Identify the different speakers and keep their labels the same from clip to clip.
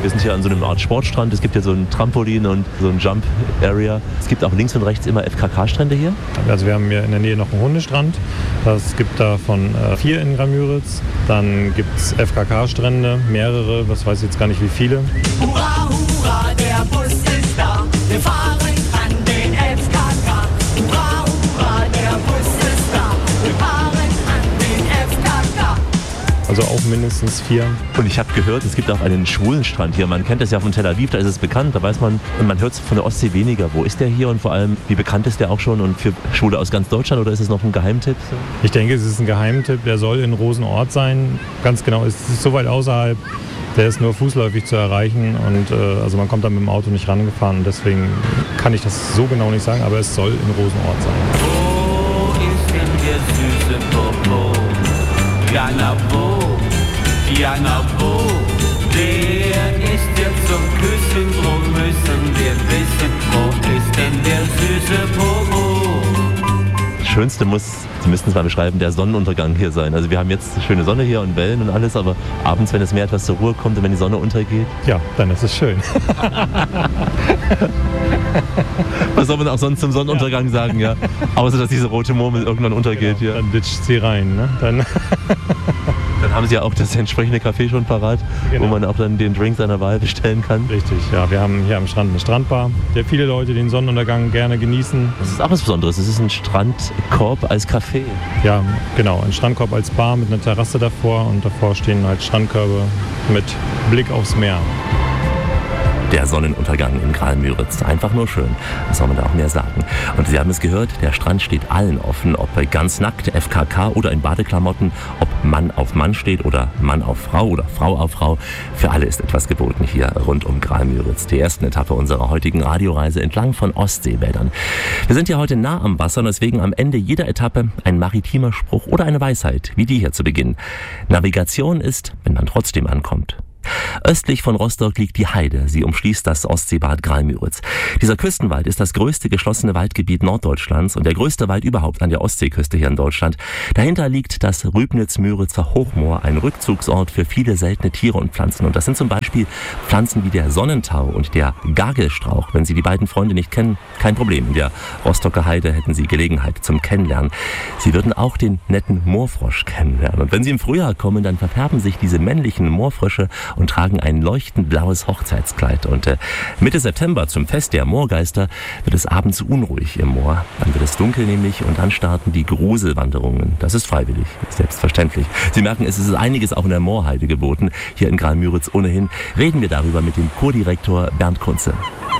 Speaker 1: Wir sind hier an so einem Art Sportstrand. Es gibt hier so ein Trampolin und so ein Jump-Area. Es gibt auch links und rechts immer FKK-Strände hier.
Speaker 2: Also wir haben hier in der Nähe noch einen Hundestrand. Es gibt davon 4 in Graal-Müritz. Dann gibt es FKK-Strände, mehrere, was weiß ich jetzt gar nicht wie viele.
Speaker 3: Hurra, hurra, der Bus ist da. Wir fahren an den FKK. Hurra, hurra, der Bus ist da. Wir fahren an den FKK.
Speaker 2: Also auch mindestens 4.
Speaker 1: Und ich habe gehört, es gibt auch einen schwulen Strand hier. Man kennt das ja von Tel Aviv, da ist es bekannt. Da weiß man, und man hört es von der Ostsee weniger. Wo ist der hier und vor allem, wie bekannt ist der auch schon und für Schwule aus ganz Deutschland oder ist es noch ein Geheimtipp?
Speaker 2: Ich denke, es ist ein Geheimtipp. Der soll in Rosenort sein. Ganz genau, es ist so weit außerhalb. Der ist nur fußläufig zu erreichen und also man kommt da mit dem Auto nicht rangefahren. Und deswegen kann ich das so genau nicht sagen, aber es soll in Rosenort sein.
Speaker 4: Wo ist denn der süße Popo? Ja, na wo? Der ist jetzt zum Küssen, drum müssen wir wissen, wo ist denn der süße Popo?
Speaker 1: Das Schönste muss, Sie müssten es mal beschreiben, der Sonnenuntergang hier sein. Also wir haben jetzt schöne Sonne hier und Wellen und alles, aber abends, wenn das Meer etwas zur Ruhe kommt und wenn die Sonne untergeht.
Speaker 2: Ja, dann ist es schön.
Speaker 1: Was soll man auch sonst zum Sonnenuntergang sagen, ja? Außer, dass diese rote Murmel irgendwann untergeht.
Speaker 2: Genau,
Speaker 1: ja.
Speaker 2: dann ditcht sie rein. Ne?
Speaker 1: Dann haben Sie ja auch das entsprechende Café schon parat,
Speaker 2: Genau.
Speaker 1: wo man auch dann den Drink seiner Wahl bestellen kann.
Speaker 2: Richtig, ja. Wir haben hier am Strand eine Strandbar, der viele Leute den Sonnenuntergang gerne genießen.
Speaker 1: Das ist auch was Besonderes. Es ist ein Strandkorb als Café.
Speaker 2: Ja, genau. Ein Strandkorb als Bar mit einer Terrasse davor und davor stehen halt Strandkörbe mit Blick aufs Meer.
Speaker 1: Der Sonnenuntergang in Graal-Müritz. Einfach nur schön. Was soll man da auch mehr sagen? Und Sie haben es gehört, der Strand steht allen offen, ob ganz nackt, FKK oder in Badeklamotten, ob Mann auf Mann steht oder Mann auf Frau oder Frau auf Frau. Für alle ist etwas geboten hier rund um Graal-Müritz. Die ersten Etappe unserer heutigen Radioreise entlang von Ostseebädern. Wir sind ja heute nah am Wasser und deswegen am Ende jeder Etappe ein maritimer Spruch oder eine Weisheit, wie die hier zu Beginn. Navigation ist, wenn man trotzdem ankommt. Östlich von Rostock liegt die Heide. Sie umschließt das Ostseebad Graal-Müritz. Dieser Küstenwald ist das größte geschlossene Waldgebiet Norddeutschlands und der größte Wald überhaupt an der Ostseeküste hier in Deutschland. Dahinter liegt das Rübnitz-Müritzer Hochmoor, ein Rückzugsort für viele seltene Tiere und Pflanzen. Und das sind zum Beispiel Pflanzen wie der Sonnentau und der Gagelstrauch. Wenn Sie die beiden Freunde nicht kennen, kein Problem. In der Rostocker Heide hätten Sie Gelegenheit zum Kennenlernen. Sie würden auch den netten Moorfrosch kennenlernen. Und wenn Sie im Frühjahr kommen, dann verfärben sich diese männlichen Moorfrösche und tragen ein leuchtend blaues Hochzeitskleid. Und Mitte September zum Fest der Moorgeister wird es abends unruhig im Moor. Dann wird es dunkel nämlich und dann starten die Gruselwanderungen. Das ist freiwillig, selbstverständlich. Sie merken, es ist einiges auch in der Moorheide geboten. Hier in Graal-Müritz ohnehin reden wir darüber mit dem Kurdirektor Bernd Kunze.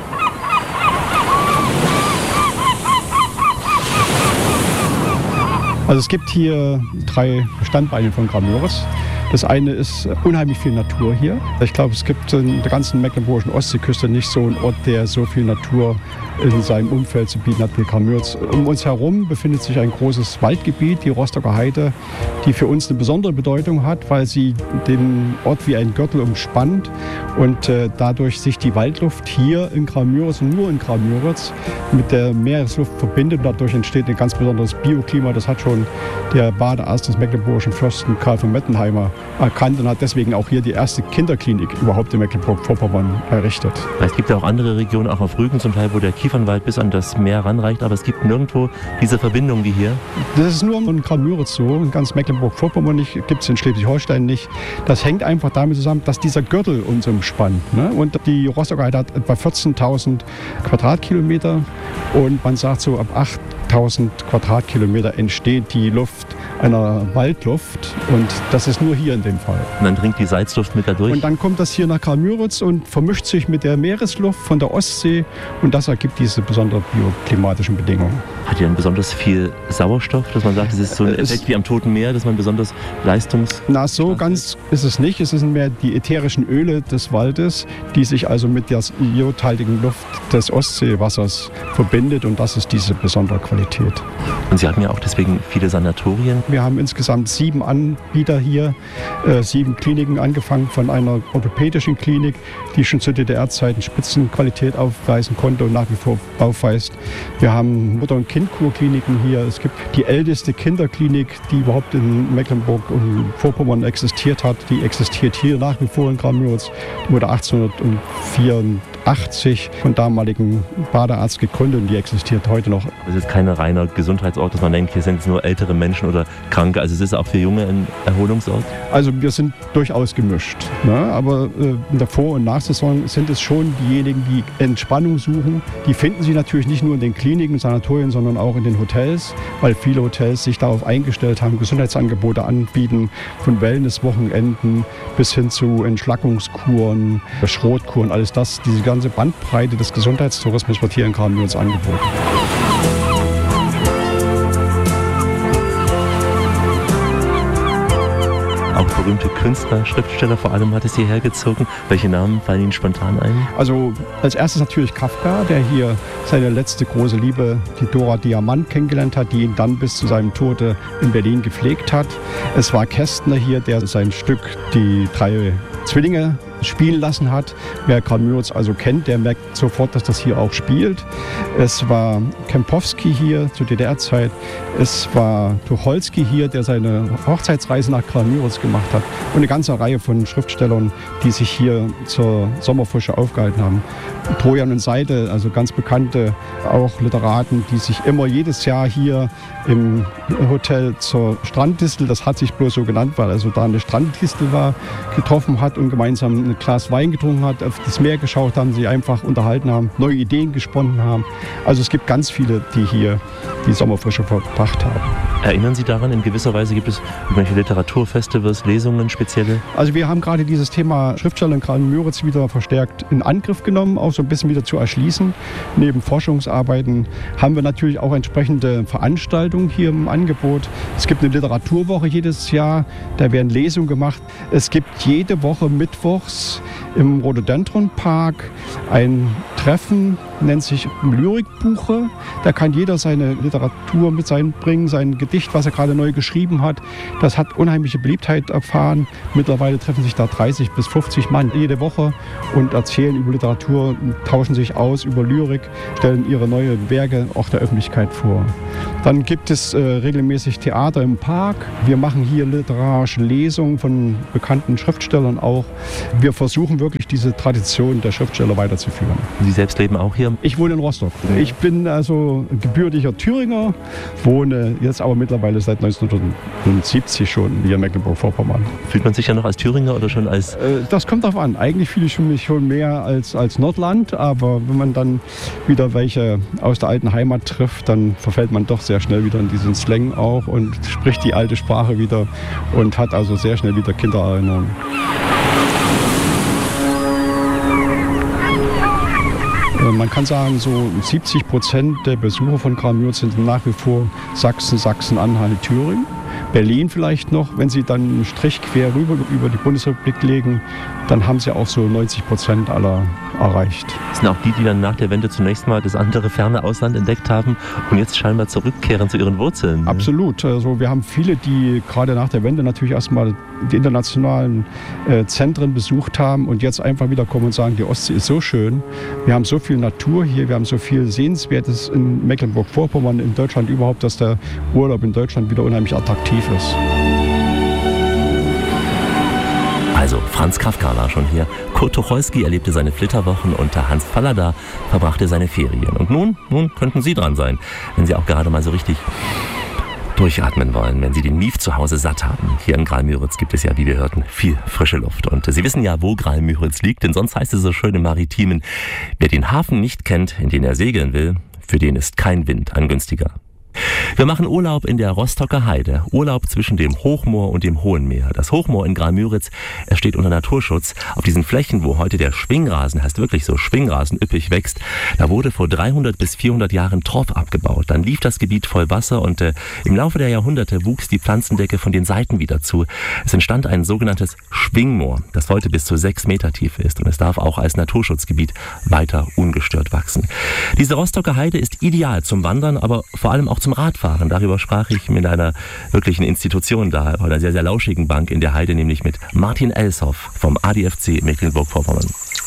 Speaker 5: Also es gibt hier 3 Standbeine von Graal-Müritz. Das eine ist unheimlich viel Natur hier. Ich glaube, es gibt in der ganzen mecklenburgischen Ostseeküste nicht so einen Ort, der so viel Natur in seinem Umfeld zu bieten hat wie Graal-Müritz. Um uns herum befindet sich ein großes Waldgebiet, die Rostocker Heide, die für uns eine besondere Bedeutung hat, weil sie den Ort wie ein Gürtel umspannt und dadurch sich die Waldluft hier in Graal-Müritz und nur in Graal-Müritz mit der Meeresluft verbindet. Dadurch entsteht ein ganz besonderes Bioklima. Das hat schon der Badearzt des mecklenburgischen Fürsten Karl von Mettenheimer erkannt und hat deswegen auch hier die erste Kinderklinik überhaupt in Mecklenburg-Vorpommern errichtet.
Speaker 1: Es gibt ja auch andere Regionen, auch auf Rügen zum Teil, wo der Kiefernwald bis an das Meer ranreicht, aber es gibt nirgendwo diese Verbindung wie hier.
Speaker 5: Das ist nur in Graal-Müritz so, in ganz Mecklenburg-Vorpommern nicht, gibt es in Schleswig-Holstein nicht. Das hängt einfach damit zusammen, dass dieser Gürtel uns umspannt. Ne? Und die Rostocker Heide hat etwa 14.000 Quadratkilometer und man sagt so ab 8.000 Quadratkilometer entsteht die Luft einer Waldluft und das ist nur hier in dem Fall.
Speaker 1: Und dann dringt die Salzluft mit da durch.
Speaker 5: Und dann kommt das hier nach Graal-Müritz und vermischt sich mit der Meeresluft von der Ostsee und das ergibt diese besonderen bioklimatischen Bedingungen.
Speaker 1: Hat hier besonders viel Sauerstoff, dass man sagt, das ist so ein Effekt wie am Toten Meer, dass man besonders
Speaker 5: Na, so ganz ist es nicht. Es sind mehr die ätherischen Öle des Waldes, die sich also mit der iodhaltigen Luft des Ostseewassers verbindet und das ist diese besondere Qualität.
Speaker 1: Und Sie hatten ja auch deswegen viele Sanatorien.
Speaker 5: Wir haben insgesamt 7 Anbieter hier, 7 Kliniken, angefangen von einer orthopädischen Klinik, die schon zu DDR-Zeiten Spitzenqualität aufweisen konnte und nach wie vor aufweist. Wir haben Mutter- und Kindkurkliniken hier. Es gibt die älteste Kinderklinik, die überhaupt in Mecklenburg und Vorpommern existiert hat. Die existiert hier nach wie vor in Graal-Müritz. Die wurde 1884 von damaligen Badearzt gegründet und die existiert heute noch.
Speaker 1: Es ist kein reiner Gesundheitsort, dass man denkt, hier sind es nur ältere Menschen oder Kranke. Also es ist auch für Junge ein Erholungsort?
Speaker 5: Also wir sind durchaus gemischt. Ne? Aber in der Vor- und Nachsaison sind es schon diejenigen, die Entspannung suchen. Die finden sie natürlich nicht nur in den Kliniken, Sanatorien, sondern auch in den Hotels, weil viele Hotels sich darauf eingestellt haben, Gesundheitsangebote anbieten, von Wellnesswochenenden bis hin zu Entschlackungskuren, Schrotkuren, alles das. Diese ganze Bandbreite des Gesundheitstourismus wird hier in Graal-Müritz angeboten.
Speaker 1: Auch berühmte Künstler, Schriftsteller vor allem hat es hierher gezogen. Welche Namen fallen Ihnen spontan ein?
Speaker 5: Also als erstes natürlich Kafka, der hier seine letzte große Liebe, die Dora Diamant, kennengelernt hat, die ihn dann bis zu seinem Tode in Berlin gepflegt hat. Es war Kästner hier, der sein Stück Die 3 Zwillinge spielen lassen hat. Wer Graal-Müritz also kennt, der merkt sofort, dass das hier auch spielt. Es war Kempowski hier zur DDR-Zeit. Es war Tucholsky hier, der seine Hochzeitsreise nach Graal-Müritz gemacht hat. Und eine ganze Reihe von Schriftstellern, die sich hier zur Sommerfrische aufgehalten haben. Trojan und Seidel, also ganz bekannte auch Literaten, die sich immer jedes Jahr hier im Hotel zur Stranddistel, das hat sich bloß so genannt, weil also da eine Stranddistel war, getroffen hat und gemeinsam ein Glas Wein getrunken hat, auf das Meer geschaut haben, sich einfach unterhalten haben, neue Ideen gesponnen haben. Also es gibt ganz viele, die hier die Sommerfrische verbracht haben.
Speaker 1: Erinnern Sie daran, in gewisser Weise gibt es irgendwelche Literaturfestivals, Lesungen, spezielle?
Speaker 5: Also wir haben gerade dieses Thema Schriftsteller in Graal-Müritz wieder verstärkt in Angriff genommen, auch so ein bisschen wieder zu erschließen. Neben Forschungsarbeiten haben wir natürlich auch entsprechende Veranstaltungen hier im Angebot. Es gibt eine Literaturwoche jedes Jahr, da werden Lesungen gemacht. Es gibt jede Woche mittwochs im Rhododendron-Park ein Treffen, nennt sich Lyrikbuche. Da kann jeder seine Literatur mit einbringen, sein Gedicht, was er gerade neu geschrieben hat. Das hat unheimliche Beliebtheit erfahren. Mittlerweile treffen sich da 30 bis 50 Mann jede Woche und erzählen über Literatur, tauschen sich aus über Lyrik, stellen ihre neuen Werke auch der Öffentlichkeit vor. Dann gibt es regelmäßig Theater im Park. Wir machen hier literarische Lesungen von bekannten Schriftstellern auch. Wir versuchen wirklich diese Tradition der Schriftsteller weiterzuführen.
Speaker 1: Sie selbst leben auch hier?
Speaker 5: Ich wohne in Rostock. Ich bin also gebürtiger Thüringer, wohne jetzt aber mittlerweile seit 1970 schon hier in Mecklenburg-Vorpommern.
Speaker 1: Fühlt man sich ja noch als Thüringer oder schon als...
Speaker 5: Das kommt darauf an. Eigentlich fühle ich mich schon mehr als Nordland, aber wenn man dann wieder welche aus der alten Heimat trifft, dann verfällt man doch sehr schnell wieder in diesen Slang auch und spricht die alte Sprache wieder und hat also sehr schnell wieder Kindererinnerungen. Man kann sagen, so 70% der Besucher von Graal-Müritz sind nach wie vor Sachsen, Sachsen-Anhalt, Thüringen. Berlin vielleicht noch, wenn Sie dann einen Strich quer rüber über die Bundesrepublik legen, dann haben Sie auch so 90% aller erreicht.
Speaker 1: Das sind auch die, die dann nach der Wende zunächst mal das andere ferne Ausland entdeckt haben und jetzt scheinbar zurückkehren zu ihren Wurzeln.
Speaker 5: Absolut. Also wir haben viele, die gerade nach der Wende natürlich erstmal die internationalen Zentren besucht haben und jetzt einfach wieder kommen und sagen, die Ostsee ist so schön. Wir haben so viel Natur hier, wir haben so viel Sehenswertes in Mecklenburg-Vorpommern, in Deutschland überhaupt, dass der Urlaub in Deutschland wieder unheimlich attraktiv ist.
Speaker 1: Also, Franz Kafka war schon hier, Kurt Tucholsky erlebte seine Flitterwochen und Hans Fallada verbrachte seine Ferien. Und nun könnten Sie dran sein, wenn Sie auch gerade mal so richtig durchatmen wollen, wenn Sie den Mief zu Hause satt haben. Hier in Graal-Müritz gibt es ja, wie wir hörten, viel frische Luft. Und Sie wissen ja, wo Graal-Müritz liegt, denn sonst heißt es so schön im Maritimen, wer den Hafen nicht kennt, in den er segeln will, für den ist kein Wind ein günstiger. Wir machen Urlaub in der Rostocker Heide. Urlaub zwischen dem Hochmoor und dem Hohen Meer. Das Hochmoor in Graal-Müritz, es steht unter Naturschutz. Auf diesen Flächen, wo heute der Schwingrasen, heißt wirklich so, Schwingrasen üppig wächst, da wurde vor 300 bis 400 Jahren Torf abgebaut. Dann lief das Gebiet voll Wasser und im Laufe der Jahrhunderte wuchs die Pflanzendecke von den Seiten wieder zu. Es entstand ein sogenanntes Schwingmoor, das heute bis zu 6 Meter tief ist und es darf auch als Naturschutzgebiet weiter ungestört wachsen. Diese Rostocker Heide ist ideal zum Wandern, aber vor allem auch zum Radfahren. fahren. Darüber sprach ich mit einer wirklichen Institution da, einer sehr, sehr lauschigen Bank in der Heide, nämlich mit Martin Elshoff vom ADFC Mecklenburg-Vorpommern.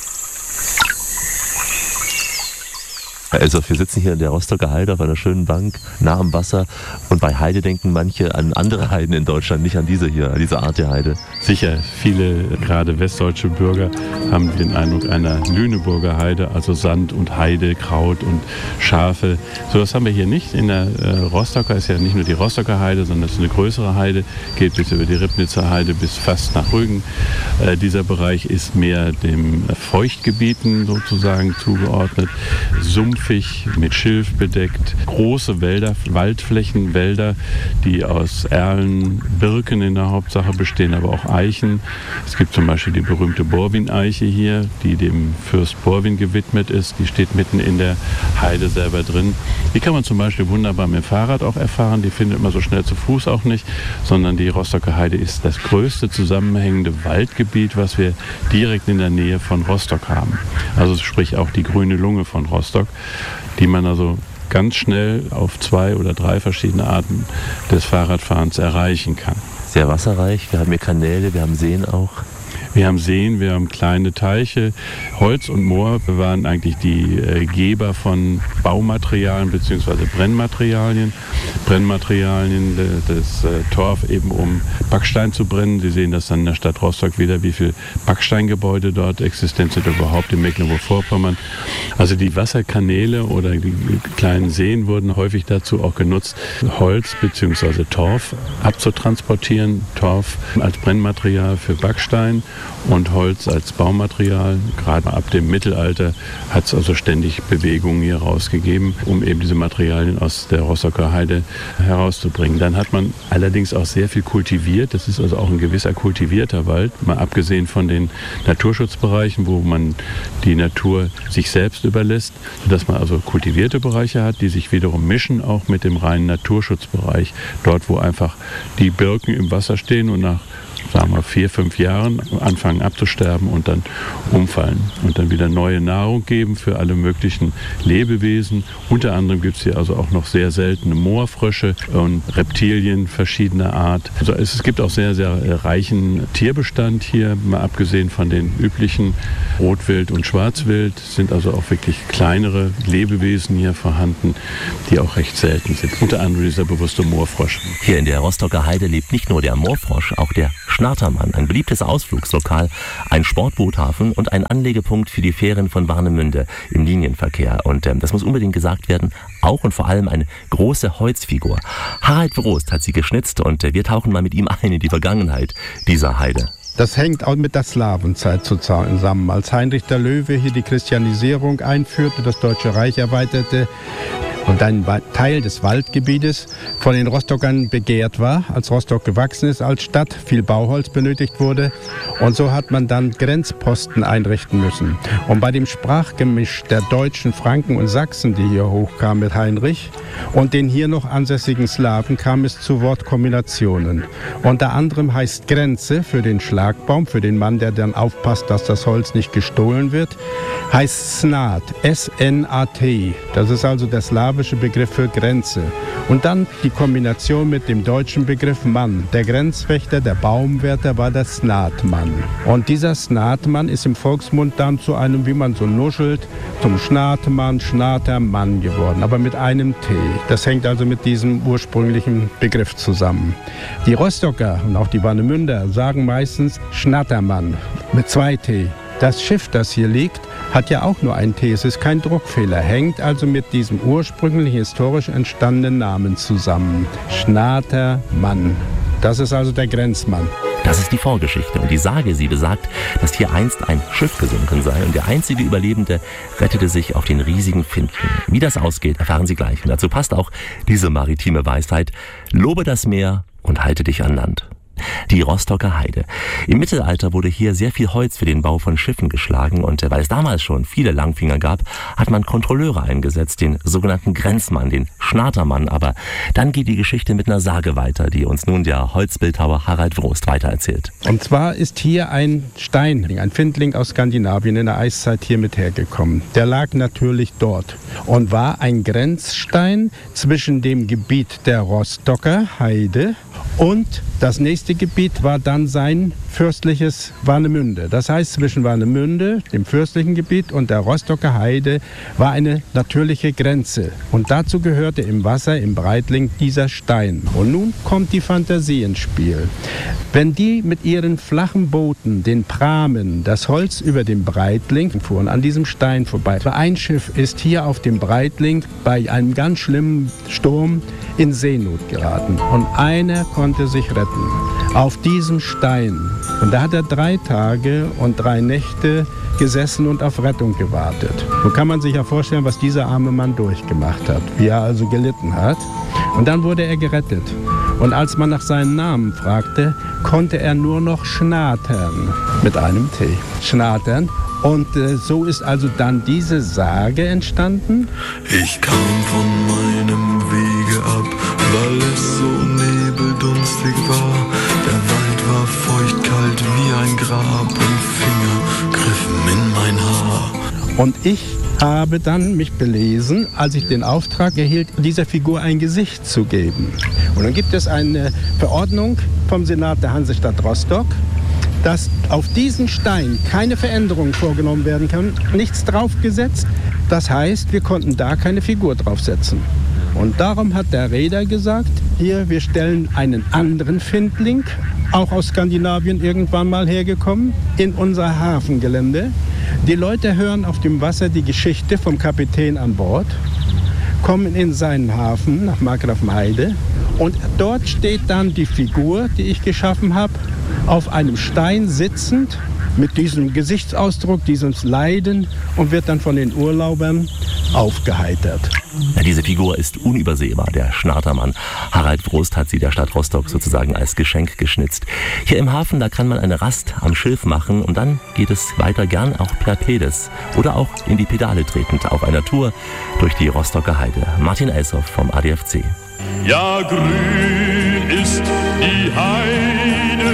Speaker 1: Herr Elshoff, wir sitzen hier in der Rostocker Heide auf einer schönen Bank, nah am Wasser. Und bei Heide denken manche an andere Heiden in Deutschland, nicht an diese hier, an diese Art der Heide.
Speaker 6: Sicher, viele, gerade westdeutsche Bürger, haben den Eindruck einer Lüneburger Heide, also Sand und Heide, Kraut und Schafe. So was haben wir hier nicht. In der Rostocker ist ja nicht nur die Rostocker Heide, sondern es ist eine größere Heide, geht bis über die Ribnitzer Heide bis fast nach Rügen. Dieser Bereich ist mehr dem Feuchtgebieten sozusagen zugeordnet. Sumpfig, mit Schilf bedeckt, große Wälder, Waldflächen, Wälder, die aus Erlen, Birken in der Hauptsache bestehen, aber auch Eichen. Es gibt zum Beispiel die berühmte Borwin-Eiche hier, die dem Fürst Borwin gewidmet ist. Die steht mitten in der Heide selber drin. Die kann man zum Beispiel wunderbar mit dem Fahrrad auch erfahren. Die findet man so schnell zu Fuß auch nicht, sondern die Rostocker Heide ist das größte zusammenhängende Waldgebiet, was wir direkt in der Nähe von Rostock haben. Also sprich auch die grüne Lunge von Rostock, die man also ganz schnell auf 2 oder 3 verschiedene Arten des Fahrradfahrens erreichen kann.
Speaker 1: Sehr wasserreich, wir haben hier Kanäle, wir haben Seen auch.
Speaker 6: Wir haben Seen, wir haben kleine Teiche. Holz und Moor waren eigentlich die Geber von Baumaterialien bzw. Brennmaterialien. Brennmaterialien, das Torf eben um Backstein zu brennen. Sie sehen das dann in der Stadt Rostock wieder, wie viele Backsteingebäude dort existent sind, überhaupt in Mecklenburg-Vorpommern. Also die Wasserkanäle oder die kleinen Seen wurden häufig dazu auch genutzt, Holz bzw. Torf abzutransportieren. Torf als Brennmaterial für Backstein und Holz als Baumaterial. Gerade ab dem Mittelalter hat es also ständig Bewegungen hier rausgegeben, um eben diese Materialien aus der Rostocker Heide herauszubringen. Dann hat man allerdings auch sehr viel kultiviert. Das ist also auch ein gewisser kultivierter Wald, mal abgesehen von den Naturschutzbereichen, wo man die Natur sich selbst überlässt, sodass man also kultivierte Bereiche hat, die sich wiederum mischen auch mit dem reinen Naturschutzbereich. Dort, wo einfach die Birken im Wasser stehen und nach, sagen wir, 4-5 Jahren anfangen abzusterben und dann umfallen und dann wieder neue Nahrung geben für alle möglichen Lebewesen. Unter anderem gibt es hier also auch noch sehr seltene Moorfrösche und Reptilien verschiedener Art. Also es gibt auch sehr, sehr reichen Tierbestand hier, mal abgesehen von den üblichen Rotwild und Schwarzwild, sind also auch wirklich kleinere Lebewesen hier vorhanden, die auch recht selten sind. Unter anderem dieser bewusste Moorfrosch.
Speaker 1: Hier in der Rostocker Heide lebt nicht nur der Moorfrosch, auch der Schnartermann, ein beliebtes Ausflugslokal, ein Sportboothafen und ein Anlegepunkt für die Fähren von Warnemünde im Linienverkehr. Und das muss unbedingt gesagt werden, auch und vor allem eine große Holzfigur. Harald Brost hat sie geschnitzt und wir tauchen mal mit ihm ein in die Vergangenheit dieser Heide.
Speaker 5: Das hängt auch mit der Slawenzeit zusammen. Als Heinrich der Löwe hier die Christianisierung einführte, das Deutsche Reich erweiterte und ein Teil des Waldgebietes von den Rostockern begehrt war, als Rostock gewachsen ist als Stadt, viel Bauholz benötigt wurde. Und so hat man dann Grenzposten einrichten müssen. Und bei dem Sprachgemisch der Deutschen, Franken und Sachsen, die hier hochkamen mit Heinrich, und den hier noch ansässigen Slawen kam es zu Wortkombinationen. Unter anderem heißt Grenze für den Schlagbaum, für den Mann, der dann aufpasst, dass das Holz nicht gestohlen wird, heißt Snat, S-N-A-T. Das ist also der slawische Begriff für Grenze. Und dann die Kombination mit dem deutschen Begriff Mann. Der Grenzwächter, der Baumwärter war der Snatmann. Und dieser Snatmann ist im Volksmund dann zu einem, wie man so nuschelt, zum Schnatemann, Schnatermann geworden, aber mit einem T. Das hängt also mit diesem ursprünglichen Begriff zusammen. Die Rostocker und auch die Warnemünder sagen meistens Schnattermann mit 2 T. Das Schiff, das hier liegt, hat ja auch nur ein T, es ist kein Druckfehler, hängt also mit diesem ursprünglich historisch entstandenen Namen zusammen. Schnatermann. Das ist also der Grenzmann.
Speaker 1: Das ist die Vorgeschichte und die Sage, sie besagt, dass hier einst ein Schiff gesunken sei und der einzige Überlebende rettete sich auf den riesigen Findling. Wie das ausgeht, erfahren Sie gleich. Und dazu passt auch diese maritime Weisheit: Lobe das Meer und halte dich an Land. die Rostocker Heide. Im Mittelalter wurde hier sehr viel Holz für den Bau von Schiffen geschlagen und weil es damals schon viele Langfinger gab, hat man Kontrolleure eingesetzt, den sogenannten Grenzmann, den Schnatermann. Aber dann geht die Geschichte mit einer Sage weiter, die uns nun der Holzbildhauer Harald Wrost weitererzählt.
Speaker 7: Und zwar ist hier ein Stein, ein Findling aus Skandinavien in der Eiszeit hier mit hergekommen. Der lag natürlich dort und war ein Grenzstein zwischen dem Gebiet der Rostocker Heide und das nächste Gebiet war dann sein fürstliches Warnemünde. Das heißt, zwischen Warnemünde, dem fürstlichen Gebiet, und der Rostocker Heide war eine natürliche Grenze. Und dazu gehörte im Wasser, im Breitling, dieser Stein. Und nun kommt die Fantasie ins Spiel. Wenn die mit ihren flachen Booten, den Pramen, das Holz über dem Breitling fuhren, an diesem Stein vorbei. Ein Schiff ist hier auf dem Breitling bei einem ganz schlimmen Sturm in Seenot geraten. Und einer konnte sich retten. Auf diesem Stein. Und da hat er 3 Tage und 3 Nächte gesessen und auf Rettung gewartet. Nun kann man sich ja vorstellen, was dieser arme Mann durchgemacht hat, wie er also gelitten hat. Und dann wurde er gerettet. Und als man nach seinem Namen fragte, konnte er nur noch Schnatern mit einem T. Schnatern. Und so ist also dann diese Sage entstanden.
Speaker 8: Ich kam von meinem Wege ab, weil es so nebeldunstig war. Der Wald war feuchtkalt wie ein Grab und Finger griffen in mein Haar.
Speaker 7: Und ich habe dann mich belesen, als ich den Auftrag erhielt, dieser Figur ein Gesicht zu geben. Und dann gibt es eine Verordnung vom Senat der Hansestadt Rostock, dass auf diesen Stein keine Veränderung vorgenommen werden kann, nichts draufgesetzt. Das heißt, wir konnten da keine Figur draufsetzen. Und darum hat der Reeder gesagt, hier, wir stellen einen anderen Findling, auch aus Skandinavien irgendwann mal hergekommen, in unser Hafengelände. Die Leute hören auf dem Wasser die Geschichte vom Kapitän an Bord, kommen in seinen Hafen nach Markgrafenheide und dort steht dann die Figur, die ich geschaffen habe, auf einem Stein sitzend, mit diesem Gesichtsausdruck, diesem Leiden, und wird dann von den Urlaubern aufgeheitert.
Speaker 1: Ja, diese Figur ist unübersehbar, der Schnatermann. Harald Wrost hat sie der Stadt Rostock sozusagen als Geschenk geschnitzt. Hier im Hafen, da kann man eine Rast am Schilf machen und dann geht es weiter gern auch per Pedis oder auch in die Pedale tretend auf einer Tour durch die Rostocker Heide. Martin Elshoff vom ADFC.
Speaker 9: Ja, grün ist die Heide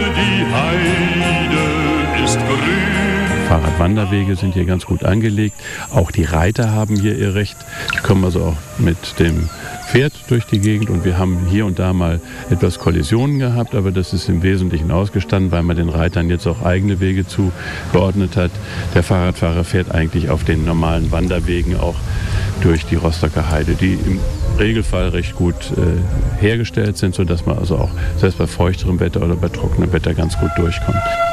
Speaker 9: ist grün.
Speaker 6: Fahrradwanderwege sind hier ganz gut angelegt. Auch die Reiter haben hier ihr Recht. Die kommen also auch mit dem Pferd durch die Gegend und wir haben hier und da mal etwas Kollisionen gehabt, aber das ist im Wesentlichen ausgestanden, weil man den Reitern jetzt auch eigene Wege zugeordnet hat. Der Fahrradfahrer fährt eigentlich auf den normalen Wanderwegen auch durch die Rostocker Heide, die im Regelfall recht gut hergestellt sind, sodass man also auch selbst bei feuchterem Wetter oder bei trockenem Wetter ganz gut durchkommt.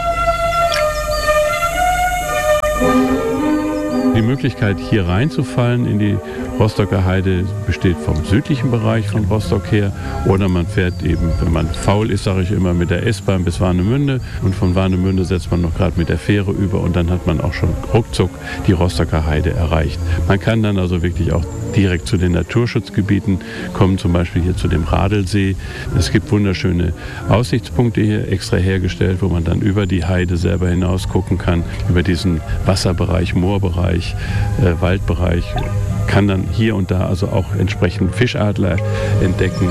Speaker 6: Die Möglichkeit, hier reinzufallen in die Rostocker Heide, besteht vom südlichen Bereich von Rostock her. Oder man fährt eben, wenn man faul ist, sage ich immer, mit der S-Bahn bis Warnemünde. Und von Warnemünde setzt man noch gerade mit der Fähre über und dann hat man auch schon ruckzuck die Rostocker Heide erreicht. Man kann dann also wirklich auch direkt zu den Naturschutzgebieten kommen, zum Beispiel hier zu dem Radelsee. Es gibt wunderschöne Aussichtspunkte hier extra hergestellt, wo man dann über die Heide selber hinaus gucken kann, über diesen Wasserbereich, Moorbereich, Waldbereich. Kann dann hier und da also auch entsprechend Fischadler entdecken.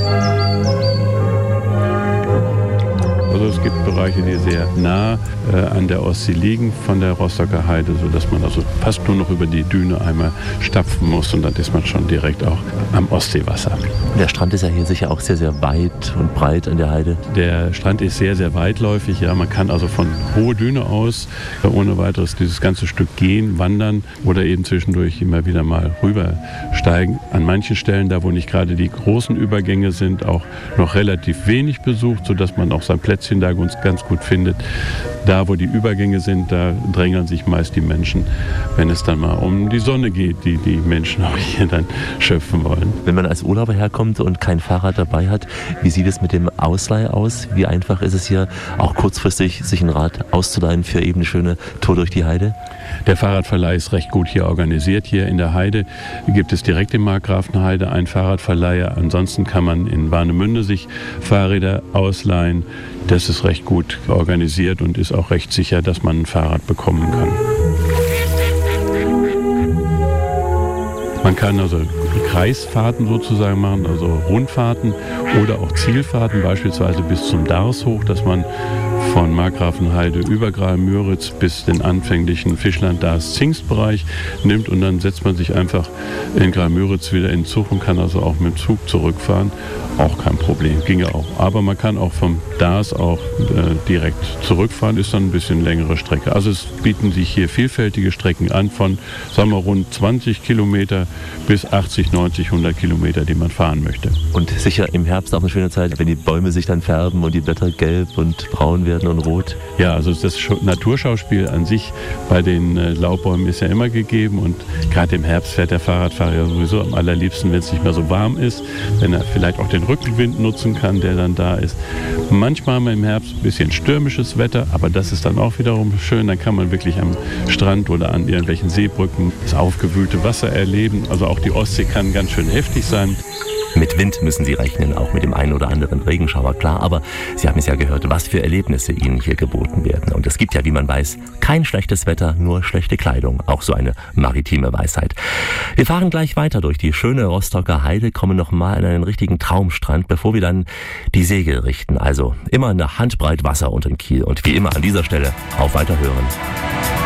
Speaker 6: Also es gibt Bereiche, die sehr nah an der Ostsee liegen von der Rostocker Heide, sodass man also fast nur noch über die Düne einmal stapfen muss und dann ist man schon direkt auch am Ostseewasser.
Speaker 1: Der Strand ist ja hier sicher auch sehr, sehr weit und breit an der Heide.
Speaker 6: Der Strand ist sehr, sehr weitläufig. Ja, man kann also von Hohe Düne aus ohne weiteres dieses ganze Stück gehen, wandern oder eben zwischendurch immer wieder mal rübersteigen. An manchen Stellen, da wo nicht gerade die großen Übergänge sind, auch noch relativ wenig besucht, sodass man auch sein Plätzchen da ganz gut findet. Da, wo die Übergänge sind, da drängeln sich meist die Menschen, wenn es dann mal um die Sonne geht, die die Menschen auch hier dann schöpfen wollen.
Speaker 1: Wenn man als Urlauber herkommt und kein Fahrrad dabei hat, wie sieht es mit dem Ausleih aus? Wie einfach ist es hier, auch kurzfristig sich ein Rad auszuleihen für eben eine schöne Tour durch die Heide?
Speaker 6: Der Fahrradverleih ist recht gut hier organisiert. Hier in der Heide gibt es direkt in Markgrafenheide einen Fahrradverleiher. Ansonsten kann man in Warnemünde sich Fahrräder ausleihen. Das ist recht gut organisiert und ist auch recht sicher, dass man ein Fahrrad bekommen kann. Man kann also Kreisfahrten sozusagen machen, also Rundfahrten oder auch Zielfahrten, beispielsweise bis zum Dars hoch, dass man von Markgrafenheide über Graal-Müritz bis den anfänglichen Fischland-Dars-Zingst-Bereich nimmt und dann setzt man sich einfach in Graal-Müritz wieder in den Zug und kann also auch mit dem Zug zurückfahren. Auch kein Problem, ginge auch. Aber man kann auch vom Dars auch direkt zurückfahren, ist dann ein bisschen längere Strecke. Also es bieten sich hier vielfältige Strecken an von, sagen wir, rund 20 Kilometer bis 80, 90, 100 Kilometer, die man fahren möchte.
Speaker 1: Und sicher im Herbst auch eine schöne Zeit, wenn die Bäume sich dann färben und die Blätter gelb und braun werden und rot.
Speaker 6: Ja, also das Naturschauspiel an sich bei den Laubbäumen ist ja immer gegeben und gerade im Herbst fährt der Fahrradfahrer ja sowieso am allerliebsten, wenn es nicht mehr so warm ist, wenn er vielleicht auch den Rückenwind nutzen kann, der dann da ist. Manchmal haben wir im Herbst ein bisschen stürmisches Wetter, aber das ist dann auch wiederum schön. Dann kann man wirklich am Strand oder an irgendwelchen Seebrücken das aufgewühlte Wasser erleben. Also auch die Ostsee kann ganz schön heftig sein.
Speaker 1: Mit Wind müssen Sie rechnen, auch mit dem einen oder anderen Regenschauer, klar. Aber Sie haben es ja gehört, was für Erlebnisse Ihnen hier geboten werden. Und es gibt ja, wie man weiß, kein schlechtes Wetter, nur schlechte Kleidung. Auch so eine maritime Weisheit. Wir fahren gleich weiter durch die schöne Rostocker Heide, kommen nochmal an einen richtigen Traumstrand, bevor wir dann die Segel richten. Also immer eine Handbreit Wasser unter den Kiel. Und wie immer an dieser Stelle auf Weiterhören.